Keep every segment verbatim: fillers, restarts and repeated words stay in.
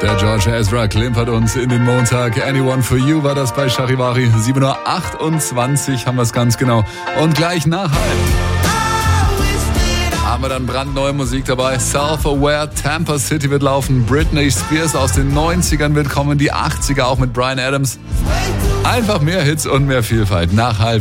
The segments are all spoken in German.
Der George Ezra klimpert uns in den Montag. Anyone for You war das bei Charivari. sieben Uhr achtundzwanzig haben wir es ganz genau. Und gleich nach halb haben wir dann brandneue Musik dabei. Self-Aware, Tampa City wird laufen. Britney Spears aus den neunzigern wird kommen. Die achtziger auch mit Bryan Adams. Einfach mehr Hits und mehr Vielfalt. Nach halb.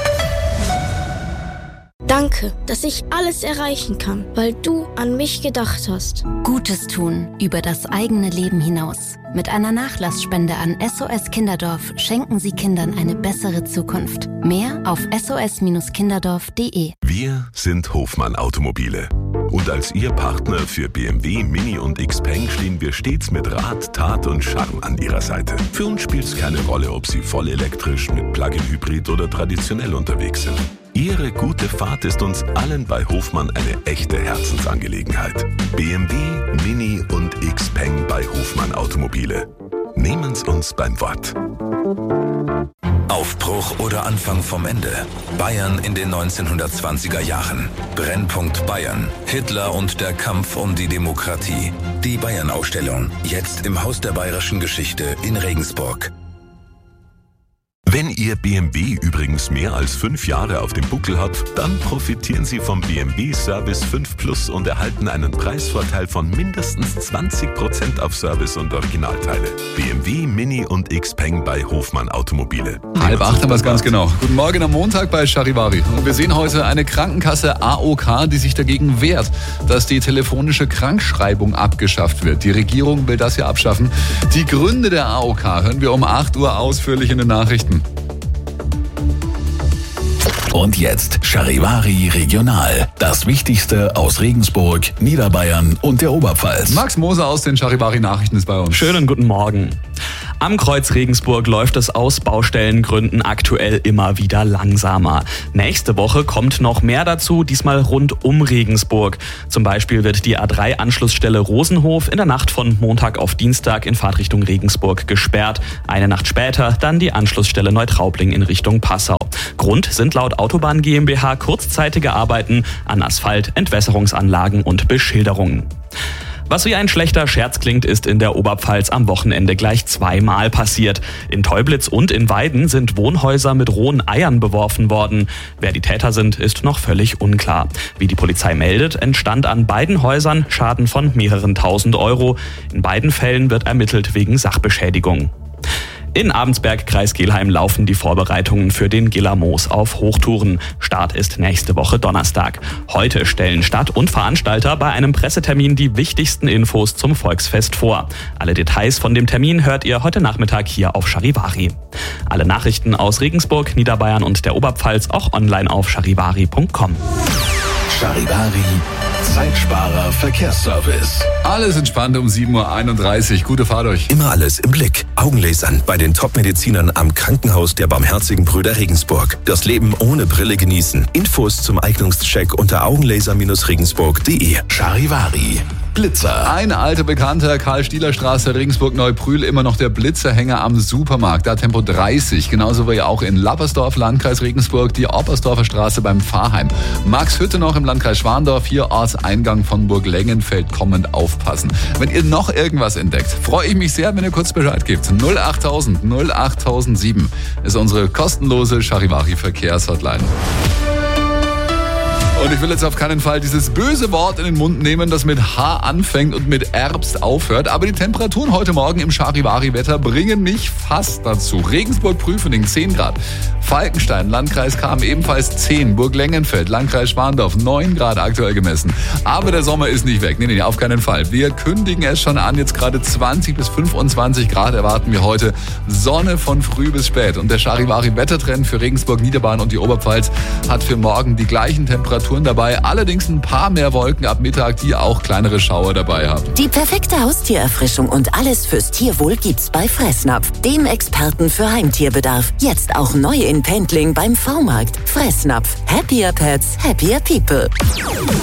Danke, dass ich alles erreichen kann, weil du an mich gedacht hast. Gutes tun über das eigene Leben hinaus. Mit einer Nachlassspende an S O S Kinderdorf schenken Sie Kindern eine bessere Zukunft. Mehr auf s o s kinderdorf punkt d e. Wir sind Hofmann Automobile. Und als Ihr Partner für B M W, Mini und Xpeng stehen wir stets mit Rat, Tat und Charme an Ihrer Seite. Für uns spielt es keine Rolle, ob Sie voll elektrisch, mit Plug-in-Hybrid oder traditionell unterwegs sind. Ihre gute Fahrt ist uns allen bei Hofmann eine echte Herzensangelegenheit. B M W, Mini und Xpeng bei Hofmann Automobile. Nehmen's uns beim Wort. Aufbruch oder Anfang vom Ende. Bayern in den neunzehnhundertzwanziger Jahren. Brennpunkt Bayern. Hitler und der Kampf um die Demokratie. Die Bayern-Ausstellung. Jetzt im Haus der Bayerischen Geschichte in Regensburg. Wenn Ihr B M W übrigens mehr als fünf Jahre auf dem Buckel hat, dann profitieren Sie vom B M W Service fünf Plus und erhalten einen Preisvorteil von mindestens zwanzig Prozent auf Service und Originalteile. B M W, Mini und Xpeng bei Hofmann Automobile. Halb acht haben wir es ganz genau. Guten Morgen am Montag bei Charivari. Und wir sehen heute eine Krankenkasse A O K, die sich dagegen wehrt, dass die telefonische Krankschreibung abgeschafft wird. Die Regierung will das ja abschaffen. Die Gründe der A O K hören wir um acht Uhr ausführlich in den Nachrichten. Und jetzt Charivari Regional. Das Wichtigste aus Regensburg, Niederbayern und der Oberpfalz. Max Moser aus den Charivari Nachrichten ist bei uns. Schönen guten Morgen. Am Kreuz Regensburg läuft es aus Baustellengründen aktuell immer wieder langsamer. Nächste Woche kommt noch mehr dazu, diesmal rund um Regensburg. Zum Beispiel wird die A drei Anschlussstelle Rosenhof in der Nacht von Montag auf Dienstag in Fahrtrichtung Regensburg gesperrt. Eine Nacht später dann die Anschlussstelle Neutraubling in Richtung Passau. Grund sind laut Autobahn GmbH kurzzeitige Arbeiten an Asphalt, Entwässerungsanlagen und Beschilderungen. Was wie ein schlechter Scherz klingt, ist in der Oberpfalz am Wochenende gleich zweimal passiert. In Teublitz und in Weiden sind Wohnhäuser mit rohen Eiern beworfen worden. Wer die Täter sind, ist noch völlig unklar. Wie die Polizei meldet, entstand an beiden Häusern Schaden von mehreren tausend Euro. In beiden Fällen wird ermittelt wegen Sachbeschädigung. In Abensberg, Kreis Kelheim, laufen die Vorbereitungen für den Gillermoos auf Hochtouren. Start ist nächste Woche Donnerstag. Heute stellen Stadt und Veranstalter bei einem Pressetermin die wichtigsten Infos zum Volksfest vor. Alle Details von dem Termin hört ihr heute Nachmittag hier auf Charivari. Alle Nachrichten aus Regensburg, Niederbayern und der Oberpfalz auch online auf charivari punkt com. Charivari, Zeitsparer Verkehrsservice. Alles entspannt um sieben Uhr einunddreißig. Gute Fahrt euch. Immer alles im Blick. Augenlasern bei den Top-Medizinern am Krankenhaus der Barmherzigen Brüder Regensburg. Das Leben ohne Brille genießen. Infos zum Eignungscheck unter augenlaser regensburg punkt de. Charivari, Blitzer. Ein alter Bekannter, Karl-Stieler-Straße, Regensburg-Neubrühl, immer noch der Blitzerhänger am Supermarkt. Da Tempo dreißig, genauso wie auch in Lappersdorf, Landkreis Regensburg, die Oppersdorfer Straße beim Pfarrheim. Max Hütte noch im Landkreis Schwandorf, hier Ortseingang von Burg-Lengenfeld kommend aufpassen. Wenn ihr noch irgendwas entdeckt, freue ich mich sehr, wenn ihr kurz Bescheid gebt. null achttausend null achttausendsieben ist unsere kostenlose Charivari-Verkehrshotline. Und ich will jetzt auf keinen Fall dieses böse Wort in den Mund nehmen, das mit H anfängt und mit Erbst aufhört. Aber die Temperaturen heute Morgen im Charivari-Wetter bringen mich fast dazu. Regensburg-Prüfening zehn Grad. Falkenstein, Landkreis Cham ebenfalls zehn. Burg-Lengenfeld, Landkreis Schwandorf neun Grad aktuell gemessen. Aber der Sommer ist nicht weg. Nee, nee, auf keinen Fall. Wir kündigen es schon an. Jetzt gerade zwanzig bis fünfundzwanzig Grad erwarten wir heute. Sonne von früh bis spät. Und der Charivari-Wettertrend für Regensburg, Niederbayern und die Oberpfalz hat für morgen die gleichen Temperaturen dabei, allerdings ein paar mehr Wolken ab Mittag, die auch kleinere Schauer dabei haben. Die perfekte Haustiererfrischung und alles fürs Tierwohl gibt's bei Fressnapf, dem Experten für Heimtierbedarf. Jetzt auch neu in Pendling beim V-Markt. Fressnapf. Happier Pets, happier people.